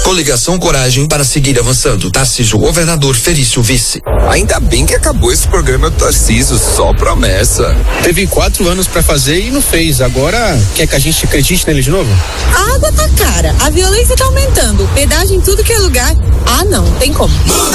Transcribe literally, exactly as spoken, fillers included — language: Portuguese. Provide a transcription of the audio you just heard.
Coligação Coragem para seguir avançando. Tarcísio governador, Felício vice. Ainda bem que acabou esse programa do Tarcísio, só promessa. Teve quatro anos pra fazer e não fez. Agora quer que a gente acredite nele de novo? A água tá cara, a violência tá aumentando, pedágio em tudo que é lugar. Ah, não, tem como. Muda!